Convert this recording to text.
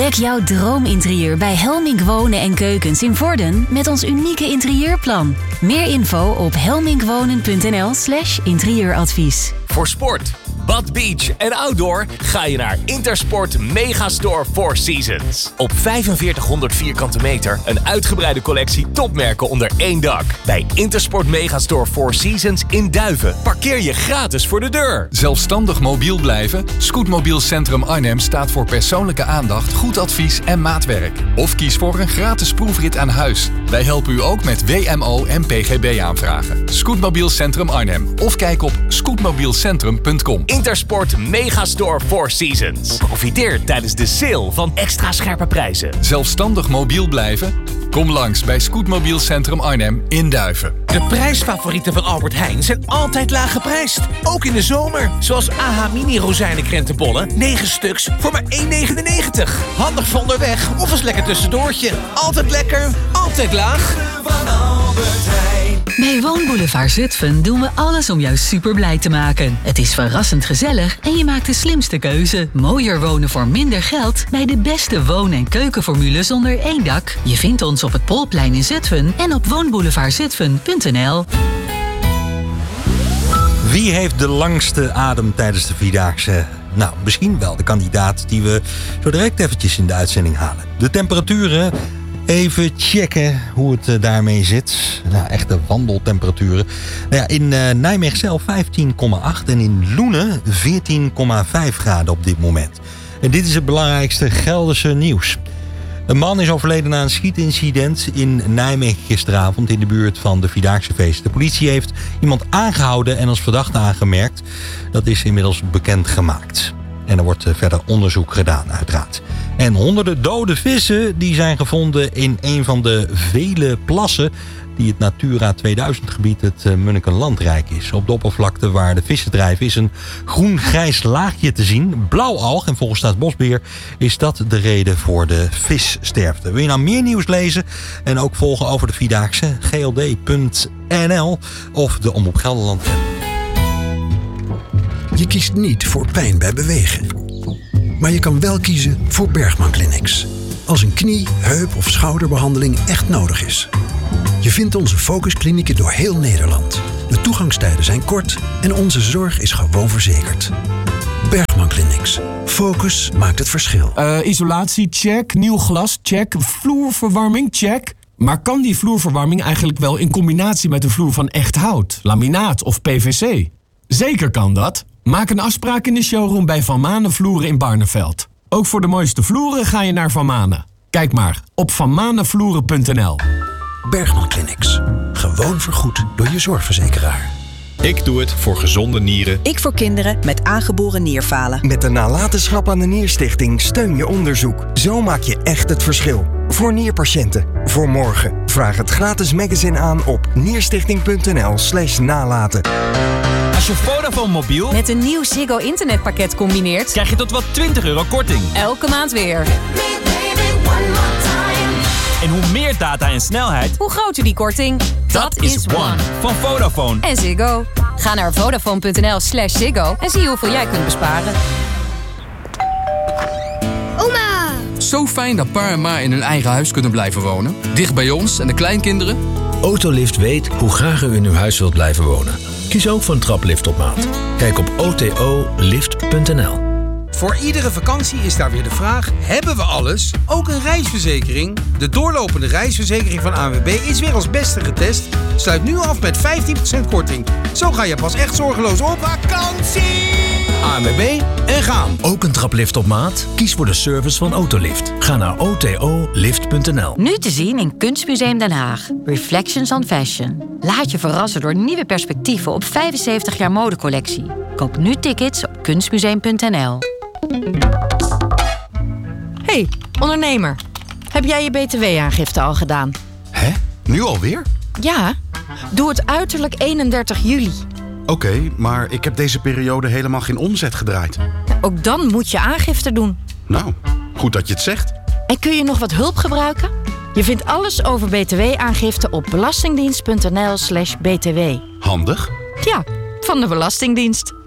Ontdek jouw droominterieur bij Helmink Wonen en Keukens in Vorden met ons unieke interieurplan. Meer info op helminkwonen.nl/interieuradvies. Voor sport, bad, beach en outdoor ga je naar Intersport Megastore Four Seasons. Op 4500 vierkante meter een uitgebreide collectie topmerken onder één dak. Bij Intersport Megastore Four Seasons in Duiven parkeer je gratis voor de deur. Zelfstandig mobiel blijven? Scootmobiel Centrum Arnhem staat voor persoonlijke aandacht, goed advies en maatwerk. Of kies voor een gratis proefrit aan huis. Wij helpen u ook met WMO en PGB aanvragen. Scootmobiel Centrum Arnhem. Of kijk op scootmobielcentrum.com. Intersport Megastore Four Seasons. Profiteer tijdens de sale van extra scherpe prijzen. Zelfstandig mobiel blijven? Kom langs bij Scootmobiel Centrum Arnhem in Duiven. De prijsfavorieten van Albert Heijn zijn altijd laag geprijsd. Ook in de zomer. Zoals AH Mini rozijnenkrentenbollen. 9 stuks voor maar €1,99. Handig voor onderweg of als lekker tussendoortje. Altijd lekker, altijd laag. Van Albert Heijn. Bij Woonboulevard Zutphen doen we alles om jou super blij te maken. Het is verrassend gezellig en je maakt de slimste keuze. Mooier wonen voor minder geld bij de beste woon- en keukenformules onder één dak. Je vindt ons op het Polplein in Zutphen en op woonboulevardzutphen.nl. Wie heeft de langste adem tijdens de Vierdaagse? Nou, misschien wel de kandidaat die we zo direct eventjes in de uitzending halen. De temperaturen, even checken hoe het daarmee zit. Nou, echte wandeltemperaturen. Nou ja, in Nijmegen zelf 15,8 en in Loenen 14,5 graden op dit moment. En dit is het belangrijkste Gelderse nieuws. Een man is overleden na een schietincident in Nijmegen gisteravond in de buurt van de Vierdaagse feest. De politie heeft iemand aangehouden en als verdachte aangemerkt. Dat is inmiddels bekendgemaakt. En er wordt verder onderzoek gedaan, uiteraard. En honderden dode vissen die zijn gevonden in een van de vele plassen die het Natura 2000-gebied het Munnikenlandrijk is. Op de oppervlakte waar de vissen drijven is een groen-grijs laagje te zien. Blauwalg en volgens Staatsbosbeheer is dat de reden voor de vissterfte. Wil je nou meer nieuws lezen en ook volgen over de Vierdaagse? gld.nl of de Omroep Gelderland app. Je kiest niet voor pijn bij bewegen. Maar je kan wel kiezen voor Bergman Clinics. Als een knie, heup of schouderbehandeling echt nodig is. Je vindt onze focusklinieken door heel Nederland. De toegangstijden zijn kort en onze zorg is gewoon verzekerd. Bergman Clinics. Focus maakt het verschil. Isolatie, check. Nieuw glas, check. Vloerverwarming, check. Maar kan die vloerverwarming eigenlijk wel in combinatie met een vloer van echt hout, laminaat of PVC? Zeker kan dat. Maak een afspraak in de showroom bij Van Manen Vloeren in Barneveld. Ook voor de mooiste vloeren ga je naar Van Manen. Kijk maar op vanmanenvloeren.nl. Bergman Clinics. Gewoon vergoed door je zorgverzekeraar. Ik doe het voor gezonde nieren. Ik voor kinderen met aangeboren nierfalen. Met de nalatenschap aan de Nierstichting steun je onderzoek. Zo maak je echt het verschil. Voor nierpatiënten. Voor morgen. Vraag het gratis magazine aan op nierstichting.nl/nalaten. Als je Vodafone mobiel met een nieuw Ziggo internetpakket combineert, krijg je tot wel €20 korting. Elke maand weer. En hoe meer data en snelheid, hoe groter die korting. Dat is One van Vodafone. En Ziggo. Ga naar vodafone.nl/Ziggo en zie hoeveel jij kunt besparen. Oma! Zo fijn dat pa en ma in hun eigen huis kunnen blijven wonen. Dicht bij ons en de kleinkinderen. Autolift weet hoe graag u in uw huis wilt blijven wonen. Kies ook voor een traplift op maat. Kijk op otolift.nl. Voor iedere vakantie is daar weer de vraag: hebben we alles? Ook een reisverzekering? De doorlopende reisverzekering van ANWB is weer als beste getest. Sluit nu af met 15% korting. Zo ga je pas echt zorgeloos op vakantie. ANWB en gaan. Ook een traplift op maat? Kies voor de service van Autolift. Ga naar otolift.nl. Nu te zien in Kunstmuseum Den Haag. Reflections on Fashion. Laat je verrassen door nieuwe perspectieven op 75 jaar modecollectie. Koop nu tickets op kunstmuseum.nl. Hey, ondernemer. Heb jij je btw-aangifte al gedaan? Hè? Nu alweer? Ja. Doe het uiterlijk 31 juli. Oké, maar ik heb deze periode helemaal geen omzet gedraaid. Ook dan moet je aangifte doen. Nou, goed dat je het zegt. En kun je nog wat hulp gebruiken? Je vindt alles over btw-aangifte op belastingdienst.nl/btw. Handig? Ja, van de Belastingdienst.